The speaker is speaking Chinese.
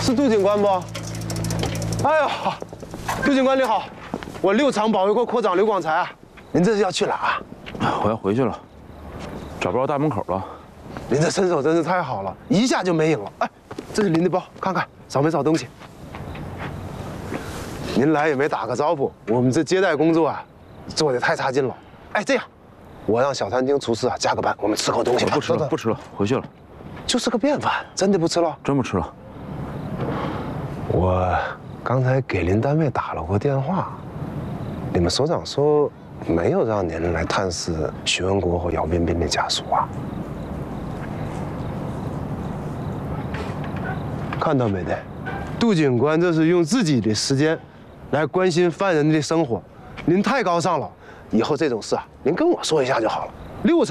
是杜警官不？哎呀，杜警官你好，我六厂保卫科科长刘广才啊，您这是要去哪啊？ 我要回去了，找不着大门口了。 您这身手真是太好了，一下就没影了。哎，这是您的包，看看少没少东西。您来也没打个招呼，我们这接待工作啊，做得太差劲了。哎，这样，我让小餐厅厨师啊加个班，我们吃口东西吧。 不吃了，不吃了，回去了。 就是个便饭，真的不吃了？ 真不吃了。 我刚才给您单位打了过电话，你们所长说没有让您来探视徐文国和姚彬彬的家属啊。看到没得？杜警官这是用自己的时间来关心犯人的生活，您太高尚了。以后这种事啊，您跟我说一下就好了。6